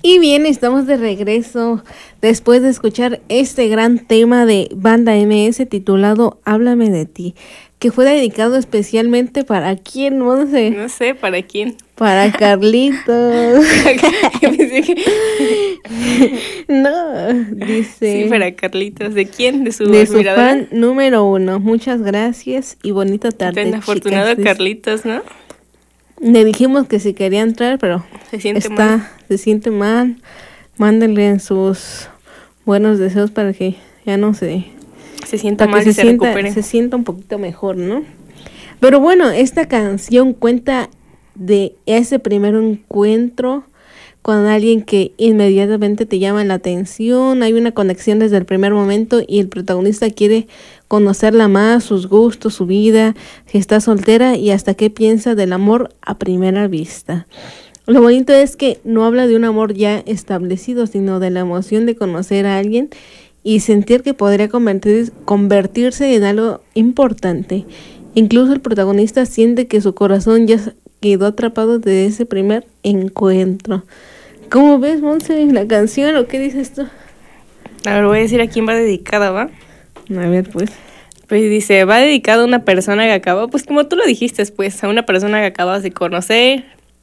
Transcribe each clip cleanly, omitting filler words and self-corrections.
Y bien, estamos de regreso después de escuchar este gran tema de Banda MS titulado Háblame de ti, que fue dedicado especialmente para quién, no sé. No sé, ¿para quién? Para Carlitos. No, dice. Sí, para Carlitos. ¿De quién? De su fan número 1. Muchas gracias y bonita tarde. Tan afortunado Carlitos, ¿no? Le dijimos que si quería entrar, pero se siente mal. Mándenle sus buenos deseos para que ya no se sienta mal y se recupere. Se sienta un poquito mejor, ¿no? Pero bueno, esta canción cuenta de ese primer encuentro con alguien que inmediatamente te llama la atención, hay una conexión desde el primer momento y el protagonista quiere conocerla más, sus gustos, su vida, si está soltera y hasta qué piensa del amor a primera vista. Lo bonito es que no habla de un amor ya establecido, sino de la emoción de conocer a alguien y sentir que podría convertirse en algo importante. Incluso el protagonista siente que su corazón ya quedó atrapado de ese primer encuentro. ¿Cómo ves, Monse, la canción o qué dices tú? A ver, voy a decir a quién va dedicada, ¿va? A ver, pues. Pues dice, va dedicada a una persona que acaba, pues como tú lo dijiste, pues, a una persona que acabas de conocer.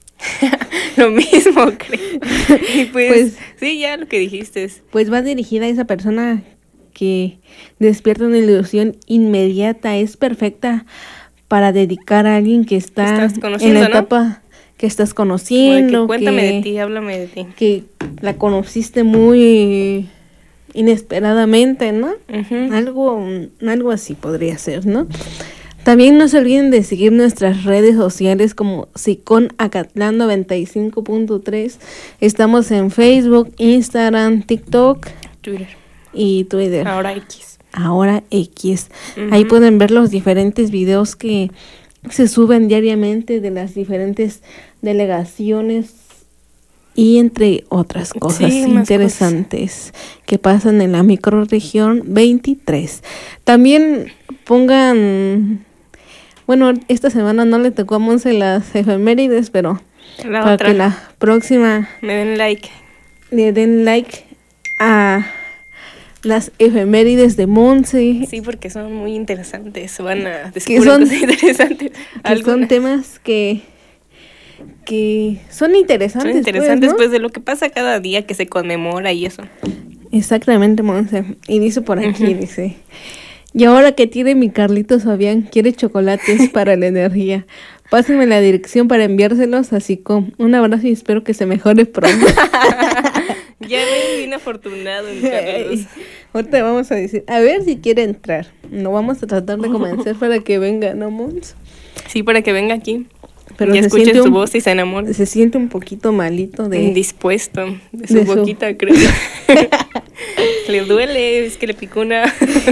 Lo mismo, creo. Y pues, sí, ya lo que dijiste. Pues va dirigida a esa persona que despierta una ilusión inmediata, es perfecta para dedicar a alguien que está en la etapa, ¿no?, que estás conociendo. Que cuéntame de ti, háblame de ti. Que la conociste muy inesperadamente, ¿no? Uh-huh. Algo así podría ser, ¿no? También no se olviden de seguir nuestras redes sociales como Sicón Acatlán 95.3. Estamos en Facebook, Instagram, TikTok, Twitter. Ahora X. Uh-huh. Ahí pueden ver los diferentes videos que se suben diariamente de las diferentes delegaciones y entre otras cosas interesantes que pasan en la microrregión 23. También pongan, bueno, esta semana no le tocó a Monse las efemérides, pero para que la próxima me den like. Le den like a las efemérides de Monse. Sí, porque son muy interesantes. Van a descubrir cosas interesantes. Son temas que son interesantes. Son interesantes, pues, de lo que pasa cada día que se conmemora y eso. Exactamente, Monse. Y dice por aquí, dice, y ahora que tiene mi Carlitos Fabián, quiere chocolates para la energía. Pásenme la dirección para enviárselos así como un abrazo y espero que se mejore pronto. Ya ves, bien afortunado en Carlos. Ahorita vamos a decir, a ver si quiere entrar. No vamos a tratar de convencer para que venga, ¿no, Mons? Sí, para que venga aquí. Pero y escuchen su voz y se enamore. Se siente un poquito malito indispuesto de su boquita, creo. Le duele, es que le picó una.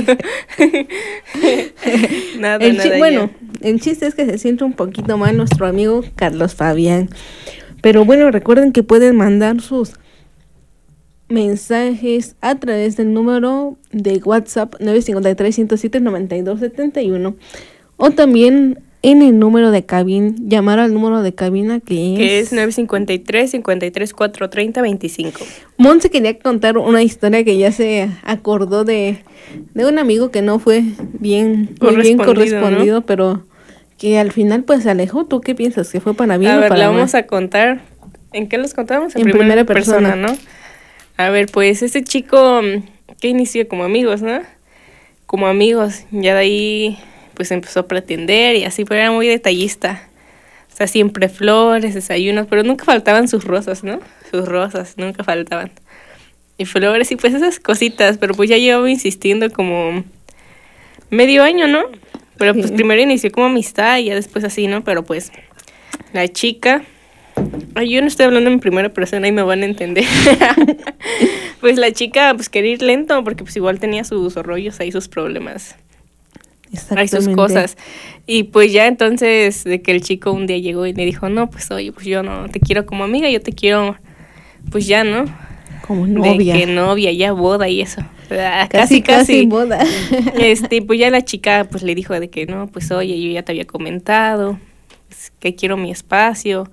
nada. Bueno, el chiste es que se siente un poquito mal nuestro amigo Carlos Fabián. Pero bueno, recuerden que pueden mandar sus mensajes a través del número de WhatsApp 953-107-9271 o también en el número de cabina, llamar al número de cabina que es 953-53-430-25. Monse quería contar una historia que ya se acordó de un amigo que no fue bien correspondido, ¿no? Pero que al final pues se alejó. ¿Tú qué piensas? ¿Que fue para bien o para mal? A ver, la vamos a contar. ¿En qué los contamos? En primera persona, ¿no? A ver, pues este chico que inició como amigos, ¿no? Como amigos, ya de ahí pues empezó a pretender y así, pero era muy detallista. O sea, siempre flores, desayunos, pero nunca faltaban sus rosas, ¿no? Sus rosas, nunca faltaban. Y flores y pues esas cositas, pero pues ya llevaba insistiendo como medio año, ¿no? Pero pues primero inició como amistad y ya después así, ¿no? Pero pues la chica... Ay, yo no estoy hablando en primera persona y me van a entender. Pues la chica pues quería ir lento porque pues igual tenía sus rollos ahí, sus problemas. Hay sus cosas. Y pues ya entonces de que el chico un día llegó y le dijo, no, pues oye, pues yo no te quiero como amiga, yo te quiero pues ya, ¿no? Como novia. De que novia, ya boda y eso. Casi boda. Pues ya la chica pues le dijo de que no, pues oye, yo ya te había comentado, pues, que quiero mi espacio.